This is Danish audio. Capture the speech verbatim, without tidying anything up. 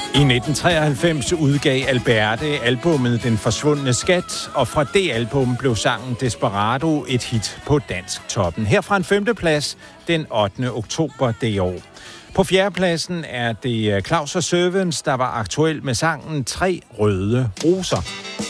I nitten treoghalvfems udgav Alberte albummet Den Forsvundne Skat, og fra det album blev sangen Desperado et hit på dansk toppen. Her fra en femteplads den ottende oktober det år. På fjerdepladsen er det Claus og Servants, der var aktuel med sangen Tre Røde Roser.